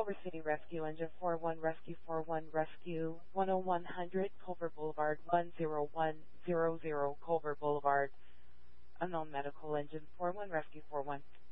Culver City Rescue Engine 41 Rescue 41 Rescue 10100 Culver Boulevard 10100 Culver Boulevard. Unknown Medical Engine 41 Rescue 41.